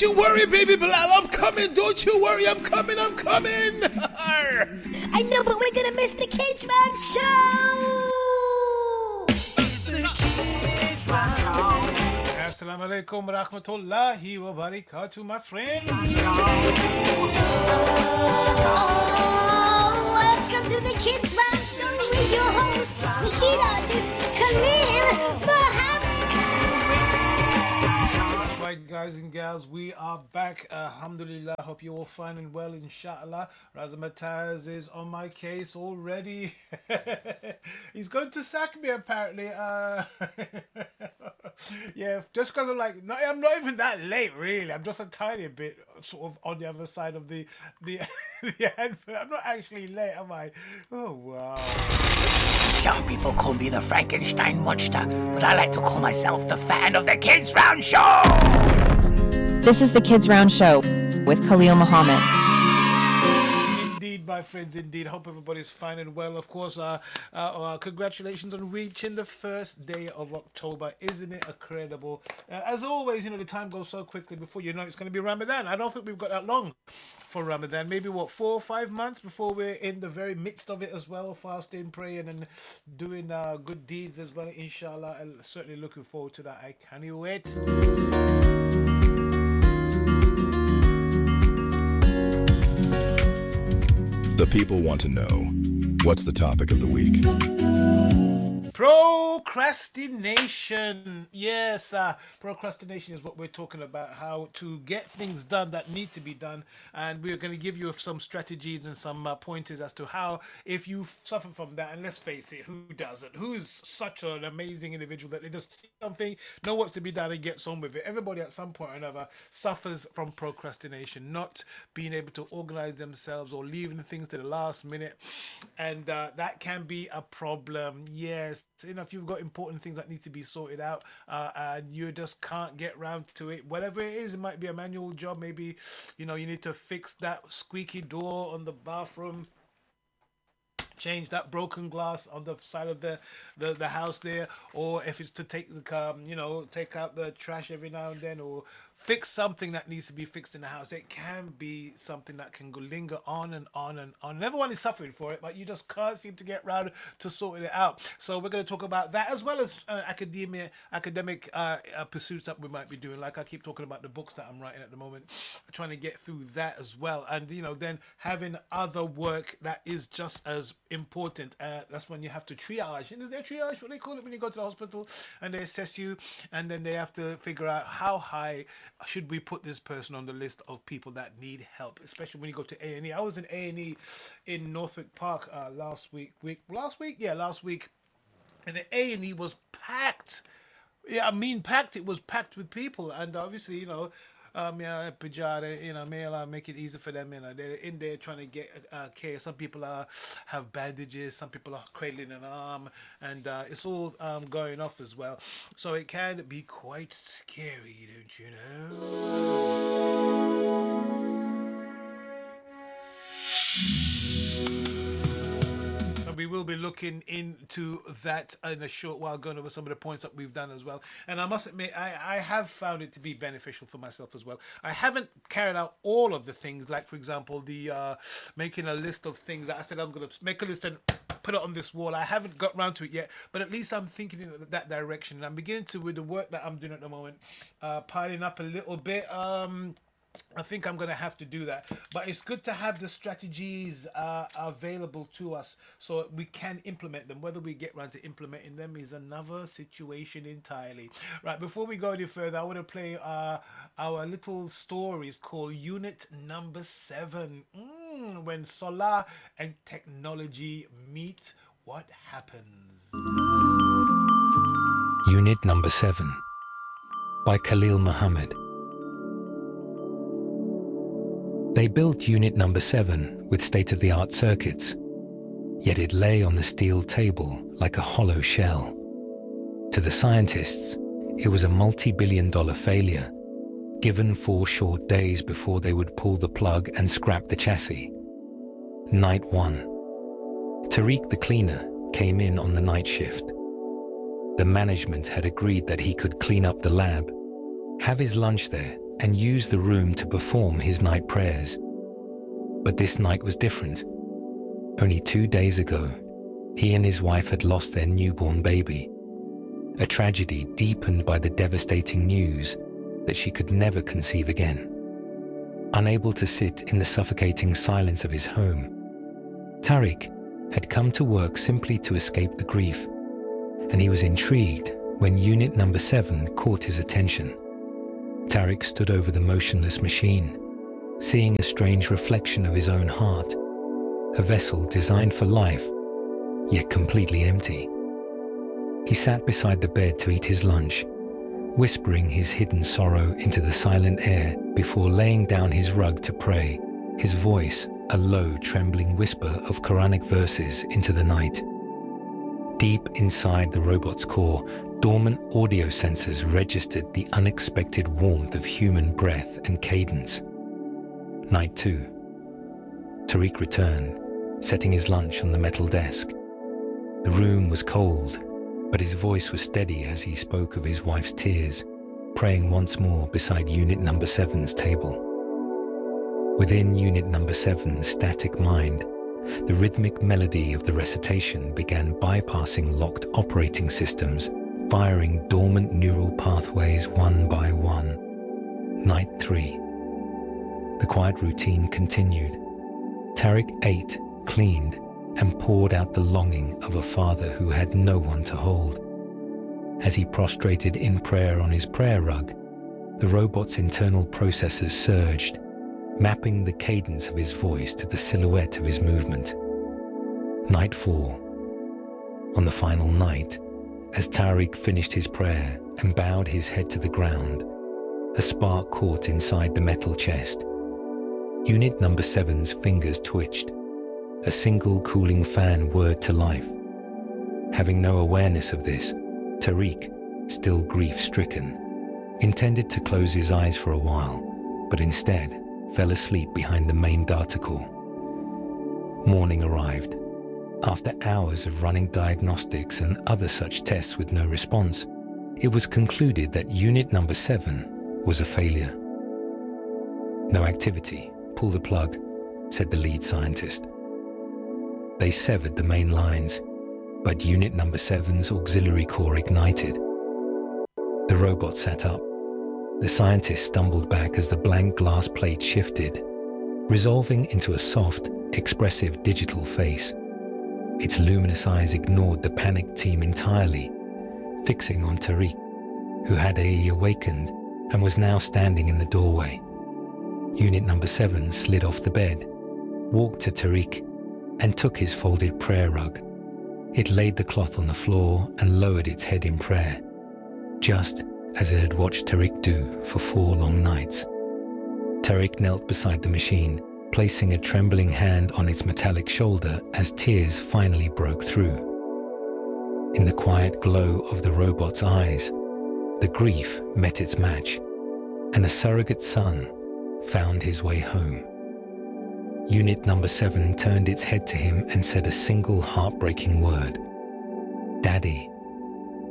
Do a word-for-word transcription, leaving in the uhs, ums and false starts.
you worry, baby Bilal, I'm coming. Don't you worry, I'm coming, I'm coming. I know, but we're gonna miss the Kids Round Show. It's the Kids Round Show. Assalamu alaikum wa rahmatullahi wa barakatuh, my friends. Oh, welcome to the Kids Round Show with your host, machine artist Khalil Mohammed. Right, guys and gals, we are back. Alhamdulillah, hope you're all fine and well, inshallah. Razamataz is on my case already. He's going to sack me, apparently. Uh, yeah, just because I'm like, no, I'm not even that late, really. I'm just a tiny bit sort of on the other side of the the, the advert. I'm not actually late, am I? Oh, wow. Some people call me the Frankenstein monster, but I like to call myself the fan of the Kids Round Show! This is the Kids Round Show with Khalil Mohammed. Indeed, my friends, indeed. Hope everybody's fine and well. Of course, uh, uh, uh, congratulations on reaching the first day of October. Isn't it incredible? Uh, as always, you know, the time goes so quickly. Before you know it, it's going to be Ramadan. I don't think we've got that long for Ramadan. Maybe, what, four or five months before we're in the very midst of it as well, fasting, praying, and doing uh, good deeds as well, inshallah. I'm certainly looking forward to that. I can't wait. The people want to know, what's the topic of the week? Procrastination. Yes, uh, procrastination is what we're talking about, how to get things done that need to be done. And we're going to give you some strategies and some uh, pointers as to how, if you suffer from that, and let's face it, who doesn't? Who is such an amazing individual that they just see something, know what's to be done, and gets on with it? Everybody at some point or another suffers from procrastination, not being able to organize themselves or leaving things to the last minute. And uh, that can be a problem. Yes. You know, if you've got important things that need to be sorted out uh, and you just can't get round to it, whatever it is, it might be a manual job. Maybe, you know, you need to fix that squeaky door on the bathroom, change that broken glass on the side of the, the, the house there, or if it's to take the um, you know, take out the trash every now and then, or fix something that needs to be fixed in the house. It can be something that can go linger on and on and on. And everyone is suffering for it, but you just can't seem to get round to sorting it out. So we're going to talk about that, as well as uh, academia, academic uh, uh, pursuits that we might be doing. Like I keep talking about the books that I'm writing at the moment, trying to get through that as well. And, you know, then having other work that is just as important. Uh, that's when you have to triage. And is there triage, what they call it, when you go to the hospital and they assess you, and then they have to figure out how high should we put this person on the list of people that need help, especially when you go to A and E. I was in A and E in Northwick Park uh, last week. Week last week, yeah, last week, and the A and E was packed. Yeah, I mean packed. It was packed with people, and obviously, you know, um, yeah, Pajada, you know, may Allah make it easy for them. You know, they're in there trying to get uh, care. Some people are have bandages, some people are cradling an arm, and uh, it's all um, going off as well. So it can be quite scary, don't you know? We will be looking into that in a short while, going over some of the points that we've done as well. And I must admit, I, I have found it to be beneficial for myself as well. I haven't carried out all of the things, like, for example, the uh, making a list of things that I said I'm going to make a list and put it on this wall. I haven't got round to it yet, but at least I'm thinking in that direction. And I'm beginning to, with the work that I'm doing at the moment, uh, piling up a little bit. Um, I think I'm going to have to do that. But it's good to have the strategies uh, available to us so we can implement them. Whether we get around to implementing them is another situation entirely. Right, before we go any further, I want to play uh, our little stories called Unit Number Seven. Mm, when Salah and technology meet, what happens? Unit Number Seven by Khalil Mohammed. They built Unit Number Seven with state-of-the-art circuits, yet it lay on the steel table like a hollow shell. To the scientists, it was a multi-billion dollar failure, given four short days before they would pull the plug and scrap the chassis. Night one. Tariq the cleaner came in on the night shift. The management had agreed that he could clean up the lab, have his lunch there, and use the room to perform his night prayers. But this night was different. Only two days ago, he and his wife had lost their newborn baby, a tragedy deepened by the devastating news that she could never conceive again. Unable to sit in the suffocating silence of his home, Tariq had come to work simply to escape the grief, and he was intrigued when unit number seven caught his attention. Tariq stood over the motionless machine, seeing a strange reflection of his own heart, a vessel designed for life, yet completely empty. He sat beside the bed to eat his lunch, whispering his hidden sorrow into the silent air before laying down his rug to pray, his voice a low, trembling whisper of Quranic verses into the night. Deep inside the robot's core, dormant audio sensors registered the unexpected warmth of human breath and cadence. Night two. Tariq returned, setting his lunch on the metal desk. The room was cold, but his voice was steady as he spoke of his wife's tears, praying once more beside unit number seven's table. Within unit number seven's static mind, the rhythmic melody of the recitation began bypassing locked operating systems, firing dormant neural pathways one by one. Night three. The quiet routine continued. Tariq ate, cleaned, and poured out the longing of a father who had no one to hold. As he prostrated in prayer on his prayer rug, the robot's internal processors surged, mapping the cadence of his voice to the silhouette of his movement. Night four. On the final night, as Tariq finished his prayer and bowed his head to the ground, a spark caught inside the metal chest. Unit number seven's fingers twitched, a single cooling fan whirred to life. Having no awareness of this, Tariq, still grief-stricken, intended to close his eyes for a while, but instead fell asleep behind the main data core. Morning arrived. After hours of running diagnostics and other such tests with no response, it was concluded that unit number seven was a failure. No activity. Pull the plug, said the lead scientist. They severed the main lines, but unit number seven's auxiliary core ignited. The robot sat up. The scientist stumbled back as the blank glass plate shifted, resolving into a soft, expressive digital face. Its luminous eyes ignored the panicked team entirely, fixing on Tariq, who had awakened and was now standing in the doorway. Unit number seven slid off the bed, walked to Tariq, and took his folded prayer rug. It laid the cloth on the floor and lowered its head in prayer, just as it had watched Tariq do for four long nights. Tariq knelt beside the machine, placing a trembling hand on its metallic shoulder as tears finally broke through. In the quiet glow of the robot's eyes, the grief met its match, and a surrogate son found his way home. Unit number seven turned its head to him and said a single heartbreaking word. Daddy.